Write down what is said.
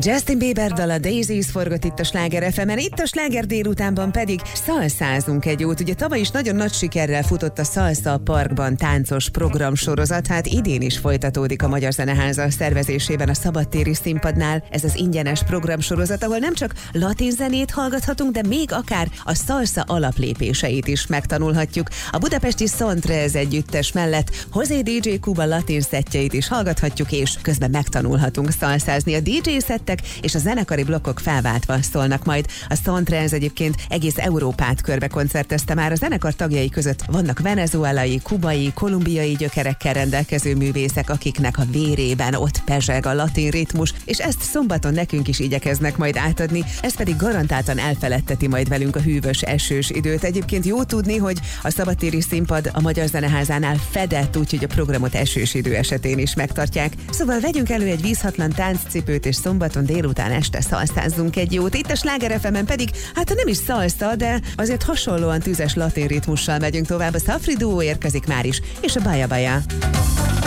Justin Bieber dal a Daisies forgott itt a Sláger FM-en, itt a Sláger délutánban pedig szalszázunk egy jót. Ugye tavaly is nagyon nagy sikerrel futott a Salsa Parkban táncos programsorozat, hát idén is folytatódik a Magyar Zeneháza szervezésében a szabadtéri színpadnál. Ez az ingyenes programsorozat, ahol nem csak latin zenét hallgathatunk, de még akár a salsa alaplépéseit is megtanulhatjuk. A budapesti Sontrez együttes mellett José DJ Kuba latin szettjeit is hallgathatjuk, és közben megtanulhatunk szalszázni. A DJ szettek és a zenekari blokkok felváltva szólnak majd. A Sontrez egyébként egész Európát körbe koncertezte már. A zenekar tagjai között vannak venezuelai, kubai, kolumbiai gyökerekkel rendelkező művészek, akiknek a vérében ott pezseg a latin ritmus, és ezt szombaton nekünk is igyekeznek majd átadni, ez pedig garantáltan elfeledteti majd velünk a hűvös, esős időt. Egyébként jó tudni, hogy a szabadtéri színpad a Magyar Zeneházánál fedett, úgyhogy a programot esős idő esetén is megtartják. Szóval vegyünk elő egy vízhatlan tánccipőt, és szombaton délután este szalszázzunk egy jót. Itt a Sláger FM-en pedig, hát nem is szalsza, de azért hasonlóan tüzes latin ritmussal megyünk tovább. A Safri Duo érkezik már is, és a Baja Baja.